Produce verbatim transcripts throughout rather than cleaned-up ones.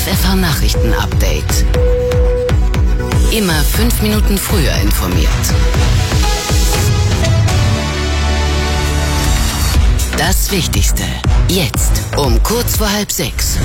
F F H-Nachrichten-Update. Immer fünf Minuten früher informiert. Das Wichtigste jetzt um kurz vor halb sechs.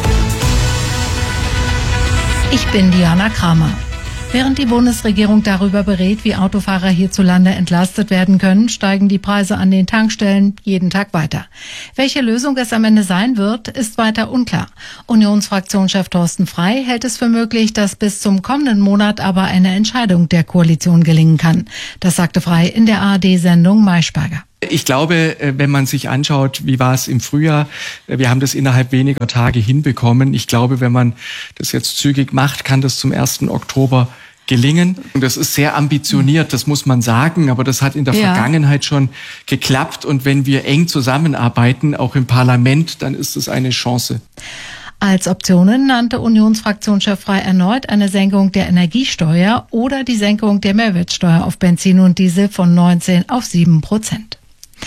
Ich bin Diana Kramer. Während die Bundesregierung darüber berät, wie Autofahrer hierzulande entlastet werden können, steigen die Preise an den Tankstellen jeden Tag weiter. Welche Lösung es am Ende sein wird, ist weiter unklar. Unionsfraktionschef Thorsten Frey hält es für möglich, dass bis zum kommenden Monat aber eine Entscheidung der Koalition gelingen kann. Das sagte Frey in der A R D-Sendung Maischberger. Ich glaube, wenn man sich anschaut, wie war es im Frühjahr, wir haben das innerhalb weniger Tage hinbekommen. Ich glaube, wenn man das jetzt zügig macht, kann das zum ersten Oktober gelingen. Und das ist sehr ambitioniert, das muss man sagen, aber das hat in der ja. Vergangenheit schon geklappt. Und wenn wir eng zusammenarbeiten, auch im Parlament, dann ist es eine Chance. Als Optionen nannte Unionsfraktionschef Frey erneut eine Senkung der Energiesteuer oder die Senkung der Mehrwertsteuer auf Benzin und Diesel von neunzehn auf sieben Prozent.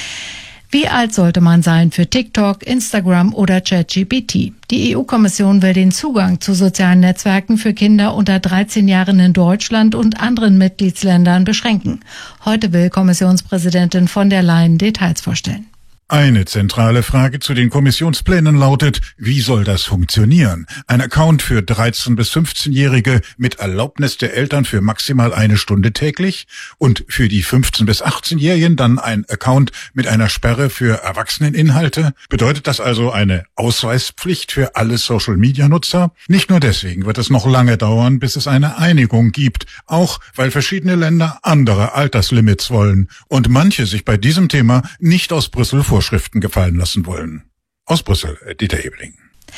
Wie alt sollte man sein für TikTok, Instagram oder ChatGPT? Die E U-Kommission will den Zugang zu sozialen Netzwerken für Kinder unter dreizehn Jahren in Deutschland und anderen Mitgliedsländern beschränken. Heute will Kommissionspräsidentin von der Leyen Details vorstellen. Eine zentrale Frage zu den Kommissionsplänen lautet, wie soll das funktionieren? Ein Account für dreizehn- bis fünfzehnjährige mit Erlaubnis der Eltern für maximal eine Stunde täglich und für die fünfzehn- bis achtzehnjährigen dann ein Account mit einer Sperre für Erwachseneninhalte? Bedeutet das also eine Ausweispflicht für alle Social-Media-Nutzer? Nicht nur deswegen wird es noch lange dauern, bis es eine Einigung gibt, auch weil verschiedene Länder andere Alterslimits wollen und manche sich bei diesem Thema nicht aus Brüssel vorstellen. Vorschriften gefallen lassen wollen. Aus Brüssel, Dieter Ebeling.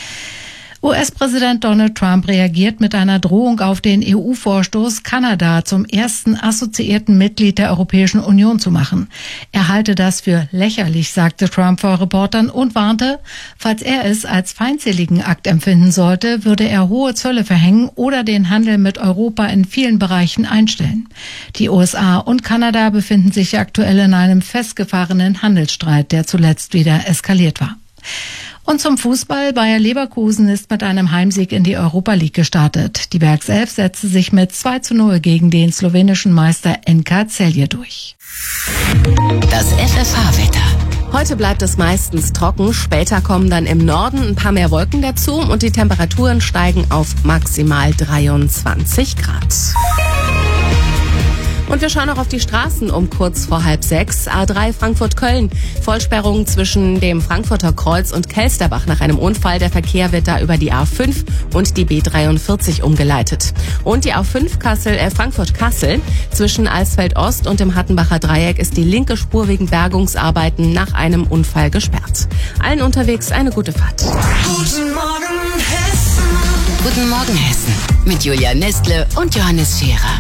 U S-Präsident Donald Trump reagiert mit einer Drohung auf den E U-Vorstoß, Kanada zum ersten assoziierten Mitglied der Europäischen Union zu machen. Er halte das für lächerlich, sagte Trump vor Reportern und warnte, falls er es als feindseligen Akt empfinden sollte, würde er hohe Zölle verhängen oder den Handel mit Europa in vielen Bereichen einstellen. Die U S A und Kanada befinden sich aktuell in einem festgefahrenen Handelsstreit, der zuletzt wieder eskaliert war. Und zum Fußball. Bayer Leverkusen ist mit einem Heimsieg in die Europa League gestartet. Die Werkself setzte sich mit zwei zu null gegen den slowenischen Meister N K Celje durch. Das F F H-Wetter. Heute bleibt es meistens trocken, später kommen dann im Norden ein paar mehr Wolken dazu und die Temperaturen steigen auf maximal dreiundzwanzig Grad. Und wir schauen noch auf die Straßen um kurz vor halb sechs. A drei Frankfurt-Köln. Vollsperrung zwischen dem Frankfurter Kreuz und Kelsterbach nach einem Unfall. Der Verkehr wird da über die A fünf und die B dreiundvierzig umgeleitet. Und die A fünf Kassel, äh, Frankfurt-Kassel. Zwischen Alsfeld-Ost und dem Hattenbacher Dreieck ist die linke Spur wegen Bergungsarbeiten nach einem Unfall gesperrt. Allen unterwegs eine gute Fahrt. Guten Morgen, Hessen. Guten Morgen, Hessen. Mit Julia Nestle und Johannes Scherer.